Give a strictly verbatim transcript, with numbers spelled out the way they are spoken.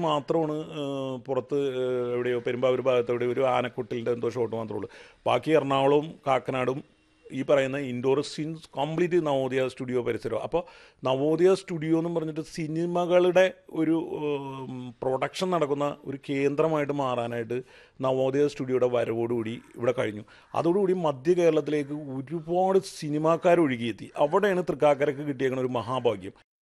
മാത്രമാണ് പുറത്ത് എവിടെയോ പെരുമ്പാവൂർ ഭാഗത്ത് എവിടെയോ ഒരു ആനക്കുട്ടിലിൻ്റെ എന്തോ ഷോട്ട് മാത്രമേ ഉള്ളൂ. ബാക്കി എറണാകുളവും കാക്കനാടും ഈ പറയുന്ന indoor scenes complete Navodaya studio പരിസരം. അപ്പോൾ നവോദയ സ്റ്റുഡിയോ എന്നും പറഞ്ഞിട്ട് സിനിമകളുടെ ഒരു പ്രൊഡക്ഷൻ നടക്കുന്ന ഒരു കേന്ദ്രമായിട്ട് മാറാനായിട്ട് നവോദയ സ്റ്റുഡിയോയുടെ വരവോടുകൂടി ഇവിടെ കഴിഞ്ഞു. അതോടുകൂടി മധ്യ കേരളത്തിലേക്ക് ഒരുപാട് സിനിമാക്കാർ ഒഴുകിയെത്തി. അവിടെയാണ് തൃക്കാക്കരക്ക് കിട്ടിയേക്കുന്ന ഒരു മഹാഭാഗ്യം.